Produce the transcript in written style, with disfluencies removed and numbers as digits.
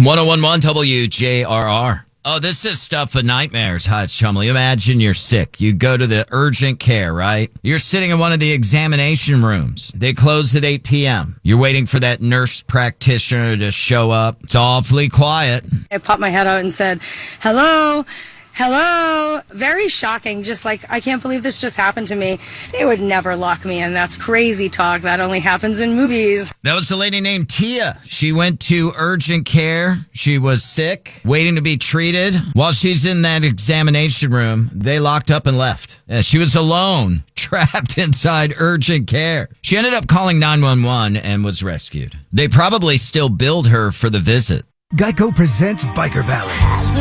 1011 WJRR. Oh, this is stuff of nightmares. Hi, it's Chumley. Imagine you're sick. You go to the urgent care, right? You're sitting in one of the examination rooms. They close at 8 p.m. You're waiting for that nurse practitioner to show up. It's awfully quiet. I popped my head out and said, hello. Hello. Very shocking. Just like, I can't believe this just happened to me. They would never lock me in. That's crazy talk. That only happens in movies. That was a lady named Tia. She went to urgent care. She was sick, waiting to be treated. While she's in that examination room, they locked up and left. She was alone, trapped inside urgent care. She ended up calling 911 and was rescued. They probably still billed her for the visit. Geico presents Biker Ballads.